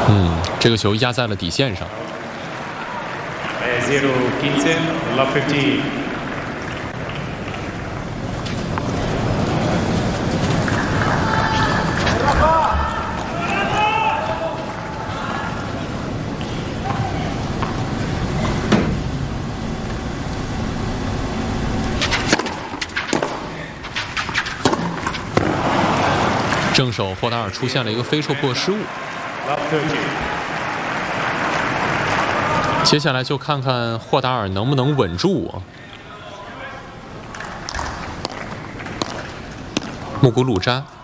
这个球压在了底线上。 0-15, love 50. 正手霍达尔出现了一个飞戳破失误。接下来就看看霍达尔能不能稳住啊。穆古鲁扎